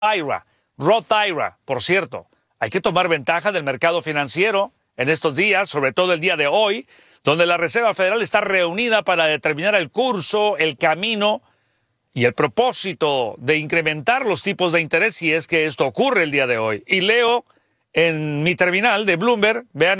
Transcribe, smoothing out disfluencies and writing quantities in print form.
IRA, Roth IRA, por cierto. Hay que tomar ventaja del mercado financiero en estos días, sobre todo el día de hoy, donde la Reserva Federal está reunida para determinar el curso, el camino y el propósito de incrementar los tipos de interés si es que esto ocurre el día de hoy. Y leo en mi terminal de Bloomberg, vean